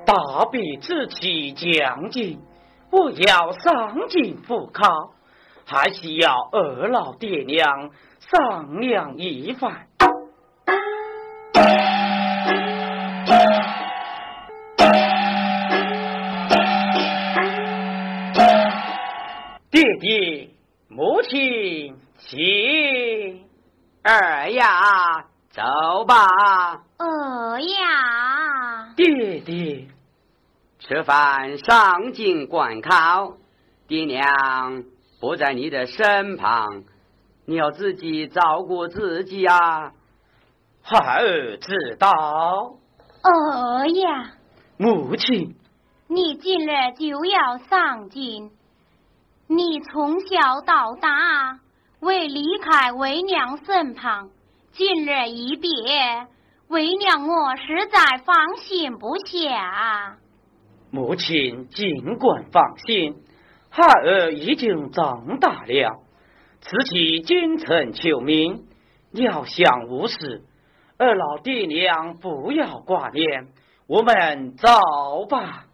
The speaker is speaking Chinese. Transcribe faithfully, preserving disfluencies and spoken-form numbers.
大比之气将尽，我要上京赴考，还需要二老爹娘商量一番。爹爹，母亲，请。 儿呀，走吧。 儿呀， 爹爹， 吃饭上京观考，爹娘不在你的身旁，你要自己照顾自己啊。 孩儿知道。 儿呀， 母亲， 你今日就要上京，你从小到大未离开为娘身旁，今日一别，为娘我实在放心不下。 母亲尽管放心，孩儿已经长大了，自己进城求名，遥想无事，二老爹娘不要挂念，我们走吧。